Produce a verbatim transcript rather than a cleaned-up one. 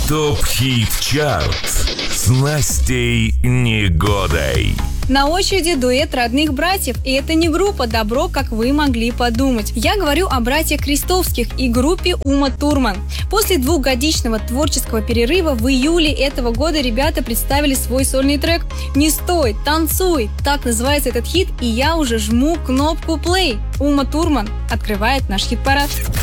ТОП-хит чарт с Настей Негодой. На очереди дуэт родных братьев, и это не группа «Добро», как вы могли подумать. Я говорю о братьях Крестовских и группе Ума Турман. После двухгодичного творческого перерыва в июле этого года ребята представили свой сольный трек «Не стой, танцуй». Так называется этот хит, и я уже жму кнопку «плей». Ума Турман открывает наш хит-парад.